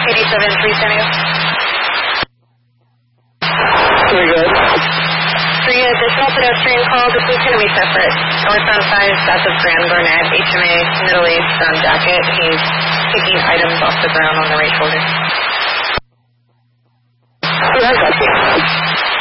KD-7 3 Very good. 3 additional pedestrian calls. This is going to be separate. Northbound 5 south of Grand Burnett, HMA, Middle East, brown jacket. He's picking items off the ground on the right shoulder. Yeah, I got you.